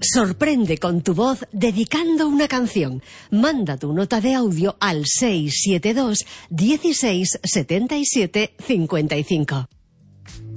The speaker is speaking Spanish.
Sorprende con tu voz dedicando una canción. Manda tu nota de audio al 672 16 77 55.